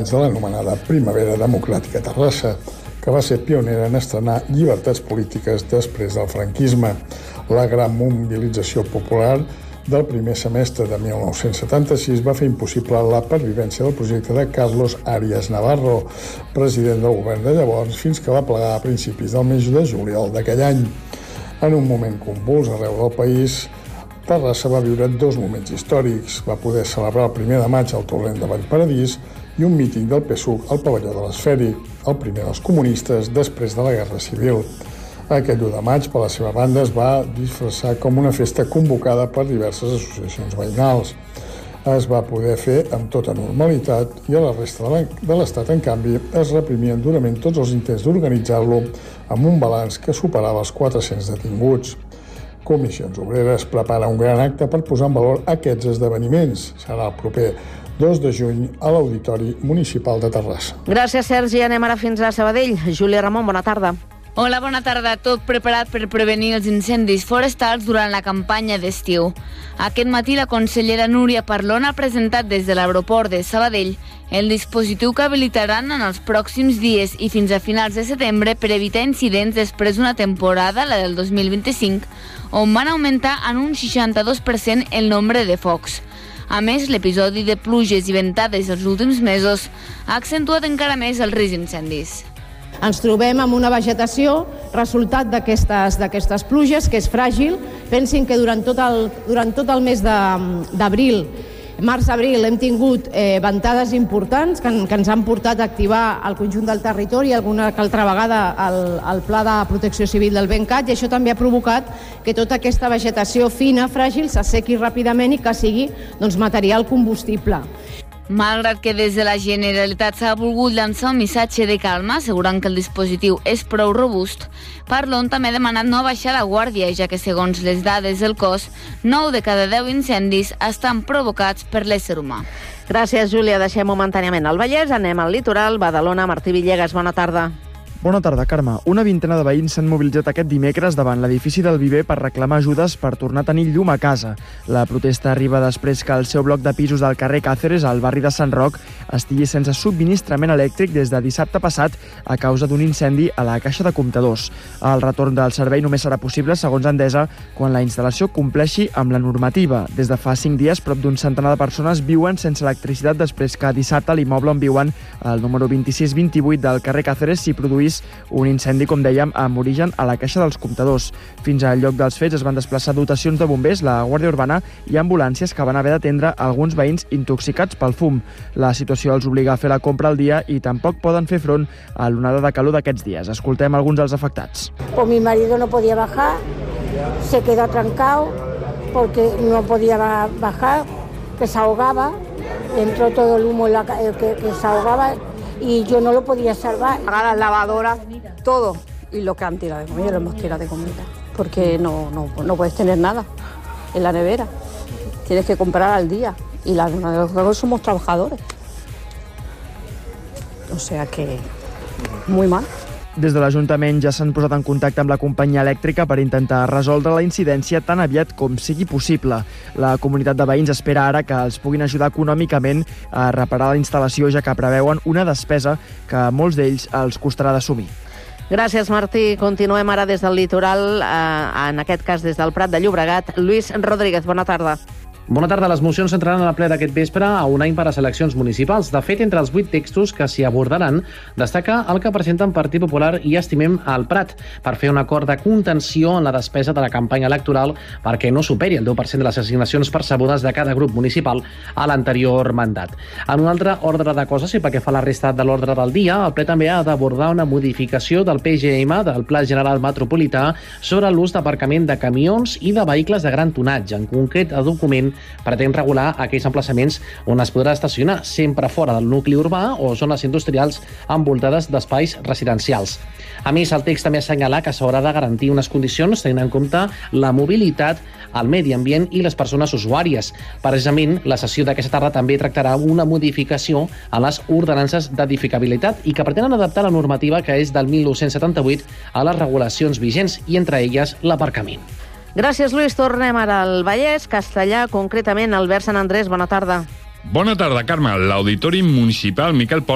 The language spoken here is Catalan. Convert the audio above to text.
de l'anomenada Primavera Democràtica a Terrassa, que va ser pionera en estrenar llibertats polítiques després del franquisme. La gran mobilització popular del primer semestre de 1976 va fer impossible la pervivència del projecte de Carlos Arias Navarro, president del govern de llavors, fins que va plegar a principis del mes de juliol d'aquell any. En un moment convuls arreu del país, Terrassa va viure dos moments històrics. Va poder celebrar el 1 de maig al torrent de Vallparadís i un míting del PSUV al pavelló de l'Esferi, el primer dels comunistes després de la Guerra Civil. Aquest 1 de maig, per la seva banda, es va disfressar com una festa convocada per diverses associacions veïnals. Es va poder fer amb tota normalitat i a la resta de l'Estat, en canvi, es reprimien durament tots els intents d'organitzar-lo amb un balanç que superava els 400 detinguts. Comissions Obreres prepara un gran acte per posar en valor aquests esdeveniments. Serà el proper 2 de juny a l'Auditori Municipal de Terrassa. Gràcies, Sergi. Anem ara fins a Sabadell. Júlia Ramon, bona tarda. Hola, bona tarda. Tot preparat per prevenir els incendis forestals durant la campanya d'estiu. Aquest matí la consellera Núria Parlon ha presentat des de l'aeroport de Sabadell el dispositiu que habilitaran en els pròxims dies i fins a finals de setembre per evitar incidents després d'una temporada, la del 2025, on van augmentar en un 62% el nombre de focs. A més, l'episodi de pluges i ventades dels últims mesos ha accentuat encara més el risc d'incendis. Ens trobem amb una vegetació resultat d'aquestes pluges, que és fràgil. Pensin que durant tot el mes d'abril, març-abril, hem tingut ventades importants que ens han portat a activar el conjunt del territori, alguna que altra vegada el Pla de Protecció Civil del Bencat, i això també ha provocat que tota aquesta vegetació fina, fràgil, s'assequi ràpidament i que sigui material combustible. Malgrat que des de la Generalitat s'ha volgut llançar un missatge de calma, assegurant que el dispositiu és prou robust, Parlon també ha demanat no baixar la guàrdia, ja que, segons les dades del cos, 9 de cada 10 incendis estan provocats per l'ésser humà. Gràcies, Júlia. Deixem momentàniament el Vallès. Anem al litoral. Badalona, Martí Villegas, bona tarda. Bona tarda, Carme. Una vintena de veïns s'han mobilitzat aquest dimecres davant l'edifici del Viver per reclamar ajudes per tornar a tenir llum a casa. La protesta arriba després que el seu bloc de pisos del carrer Càceres, al barri de Sant Roc, estigui sense subministrament elèctric des de dissabte passat a causa d'un incendi a la caixa de comptadors. El retorn del servei només serà possible, segons Endesa, quan la instal·lació compleixi amb la normativa. Des de fa 5 dies, prop d'un centenar de persones viuen sense electricitat després que dissabte a l'immoble on viuen, el número 2628 del carrer Càceres, s'hi produís un incendi, com dèiem, amb origen a la caixa dels comptadors. Fins al lloc dels fets es van desplaçar dotacions de bombers, la Guàrdia Urbana i ambulàncies que van haver d'atendre alguns veïns intoxicats pel fum. La situació els obliga a fer la compra al dia i tampoc poden fer front a l'onada de calor d'aquests dies. Escoltem alguns dels afectats. Pues mi marido no podía bajar, se quedó atrancado porque no podía bajar, que se ahogaba, entró todo el humo que se ahogaba, y yo no lo podía salvar. Pagar las lavadoras, todo. Y lo que han tirado de comida, lo hemos tirado de comida. Porque no puedes tener nada en la nevera. Tienes que comprar al día. Y nosotros somos trabajadores. O sea que muy mal. Des de l'Ajuntament ja s'han posat en contacte amb la companyia elèctrica per intentar resoldre la incidència tan aviat com sigui possible. La comunitat de veïns espera ara que els puguin ajudar econòmicament a reparar la instal·lació, ja que preveuen una despesa que a molts d'ells els costarà d'assumir. Gràcies, Martí. Continuem ara des del litoral, en aquest cas des del Prat de Llobregat. Lluís Rodríguez, bona tarda. Bona tarda. Les mocions s'entraran a la ple d'aquest vespre a un any per a les eleccions municipals. De fet, entre els 8 textos que s'hi abordaran, destaca el que presenten Partit Popular i Estimem el Prat, per fer un acord de contenció en la despesa de la campanya electoral perquè no superi el 10% de les assignacions percebudes de cada grup municipal a l'anterior mandat. En un altre ordre de coses, i pel que fa a la resta de l'ordre del dia, el ple també ha d'abordar una modificació del PGM, del Pla General Metropolità, sobre l'ús d'aparcament de camions i de vehicles de gran tonatge. En concret, el document pretén regular aquells emplaçaments on es podrà estacionar sempre fora del nucli urbà o zones industrials envoltades d'espais residencials. A més, el text també assenyala que s'haurà de garantir unes condicions tenint en compte la mobilitat, el medi ambient i les persones usuàries. Precisament, la sessió d'aquesta tarda també tractarà una modificació a les ordenances d'edificabilitat i que pretenen adaptar la normativa que és del 1978 a les regulacions vigents i entre elles l'aparcament. Gràcies, Lluís. Tornem ara al Vallès, Castellà, concretament Albert Sant Andrés. Bona tarda. Bona tarda, Carme. L'Auditori Municipal Miquel Pol